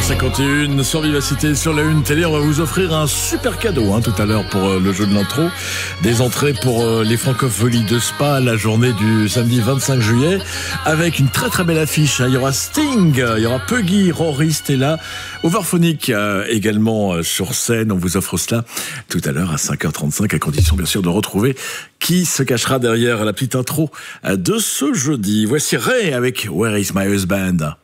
5h51 sur Vivacité, sur la Une Télé. On va vous offrir un super cadeau tout à l'heure pour le jeu de l'intro. Des entrées pour les Francopholies de Spa, la journée du samedi 25 juillet, avec une très très belle affiche. Il y aura Sting, il y aura Puggy, Rory, Stella, Overphonic également sur scène. On vous offre cela tout à l'heure à 5h35, à condition bien sûr de retrouver qui se cachera derrière la petite intro de ce jeudi. Voici Ray avec Where is my husband?